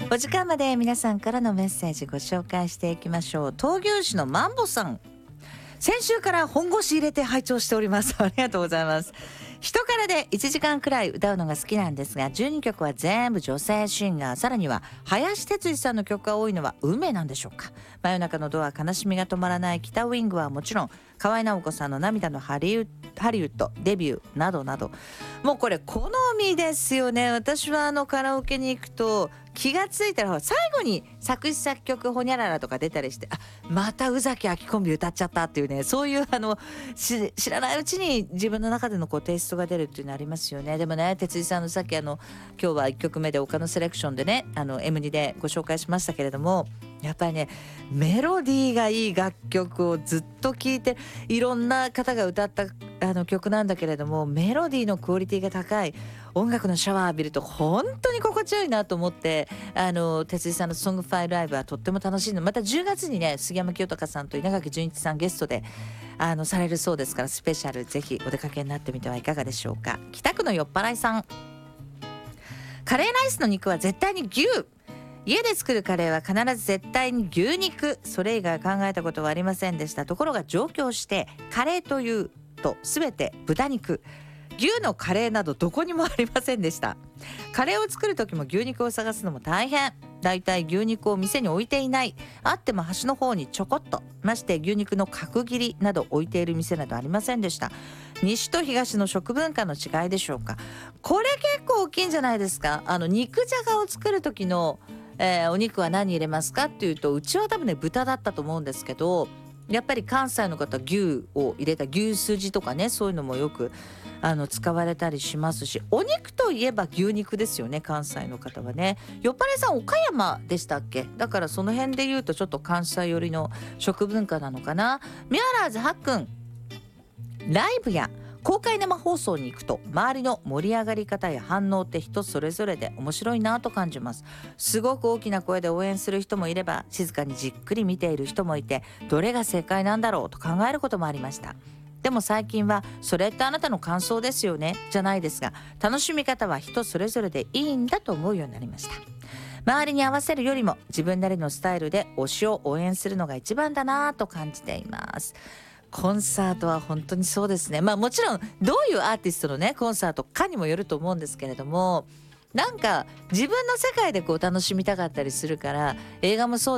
お時間まで皆さんからのメッセージご紹介していきましょう。闘牛士のマンボさん、先週から本腰入れて拝聴しておりますありがとうございます。人からで1時間くらい歌うのが好きなんですが、12曲は全部女性シンガー、さらには林哲司さんの曲が多いのは運命なんでしょうか。真夜中のドア、悲しみが止まらない、北ウィングはもちろん、河合直子さんの涙のハリウッドデビューなどなど、もうこれ好みですよね。私はカラオケに行くと気がついたら最後に作詞作曲ホニャララとか出たりして、また宇崎明コンビ歌っちゃったっていうね、そういう知らないうちに自分の中でのテイストが出るっていうのありますよね。でもね、哲司さんのさっき今日は1曲目で岡野セレクションでねM2 でご紹介しましたけれども、やっぱりねメロディーがいい楽曲をずっと聴いて、いろんな方が歌った曲なんだけれども、メロディーのクオリティが高い、音楽のシャワー浴びると本当に心地よいなと思って、哲司さんのソングファイルライブはとっても楽しいの。また10月にね杉山清隆さんと稲垣潤一さんゲストでされるそうですから、スペシャルぜひお出かけになってみてはいかがでしょうか。北区の酔っ払いさん、カレーライスの肉は絶対に牛、家で作るカレーは必ず絶対に牛肉、それ以外考えたことはありませんでした。ところが上京してカレーというと全て豚肉、牛のカレーなどどこにもありませんでした。カレーを作る時も牛肉を探すのも大変。だいたい牛肉を店に置いていない、あっても端の方にちょこっと、まして牛肉の角切りなど置いている店などありませんでした。西と東の食文化の違いでしょうか。これ結構大きいんじゃないですか。肉じゃがを作る時の、お肉は何入れますかっていうと、うちは多分ね豚だったと思うんですけど、やっぱり関西の方牛を入れた牛すじとかね、そういうのもよく使われたりしますし、お肉といえば牛肉ですよね、関西の方はね。よっぱれさん岡山でしたっけ。だからその辺で言うとちょっと関西寄りの食文化なのかな。ミアラーズはっくん、ライブや公開生放送に行くと周りの盛り上がり方や反応って人それぞれで面白いなと感じます。すごく大きな声で応援する人もいれば、静かにじっくり見ている人もいて、どれが正解なんだろうと考えることもありました。でも最近はそれってあなたの感想ですよねじゃないですが、楽しみ方は人それぞれでいいんだと思うようになりました。周りに合わせるよりも自分なりのスタイルで推しを応援するのが一番だなと感じています。コンサートは本当にそうですね。もちろんどういうアーティストのねコンサートかにもよると思うんですけれども、なんか自分の世界で楽しみたかったりするから、映画もそう